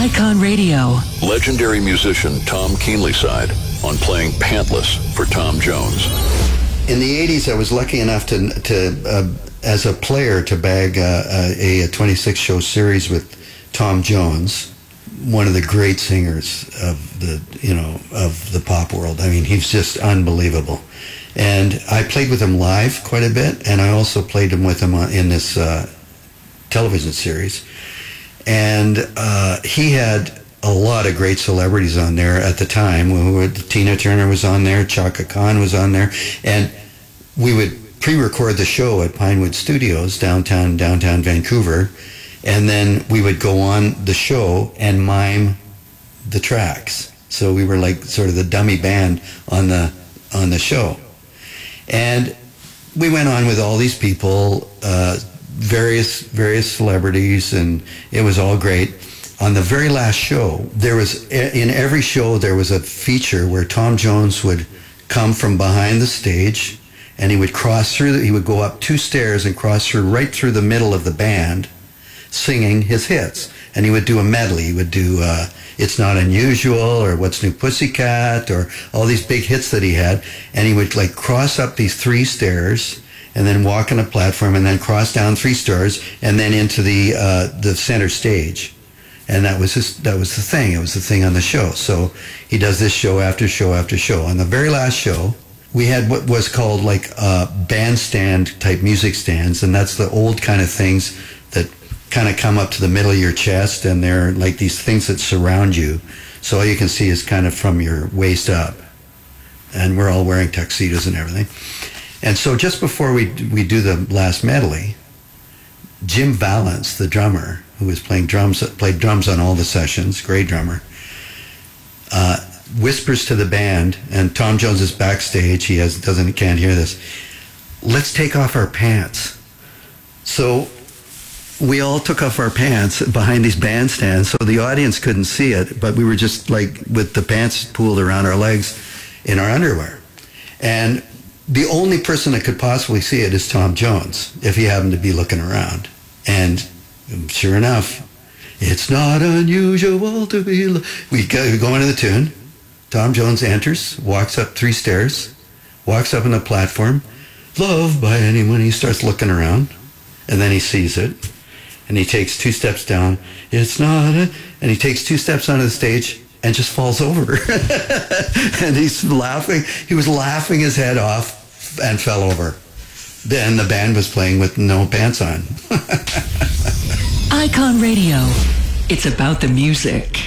Icon Radio. Legendary musician Tom Keenlyside on playing Pantless for Tom Jones. In the 80s, I was lucky enough to as a player, to bag a 26-show series with Tom Jones, one of the great singers of the pop world. I mean, he's just unbelievable. And I played with him live quite a bit, and I also played with him in this television series. And he had a lot of great celebrities on there at the time. Tina Turner was on there, Chaka Khan was on there, and we would pre-record the show at Pinewood Studios, downtown Vancouver, and then we would go on the show and mime the tracks. So we were like sort of the dummy band on the show. And we went on with all these people, various celebrities, and it was all great. On the very last show, in every show there was a feature where Tom Jones would come from behind the stage, and he would he would go up 2 stairs and cross right through the middle of the band, singing his hits. And he would do a medley. He would do It's Not Unusual, or What's New Pussycat, or all these big hits that he had. And he would like cross up these 3 stairs and then walk on a platform and then cross down 3 stairs and then into the center stage. And that was the thing. It was the thing on the show. So he does this show after show after show. On the very last show, we had what was called like bandstand type music stands, and that's the old kind of things that kind of come up to the middle of your chest, and they're like these things that surround you. So all you can see is kind of from your waist up. And we're all wearing tuxedos and everything. And so just before we do the last medley, Jim Valance, the drummer, who was played drums on all the sessions, great drummer, whispers to the band, and Tom Jones is backstage, can't hear this, let's take off our pants. So we all took off our pants behind these bandstands, so the audience couldn't see it, but we were just like with the pants pulled around our legs in our underwear. And the only person that could possibly see it is Tom Jones, if he happened to be looking around. And sure enough, it's not unusual to be... We go into the tune. Tom Jones enters, walks up 3 stairs, walks up on the platform, loved by anyone. He starts looking around, and then he sees it, and he takes 2 steps down. It's not... And he takes 2 steps onto the stage and just falls over. And he's laughing. He was laughing his head off and fell over. Then the band was playing with no pants on. Icon Radio. It's about the music.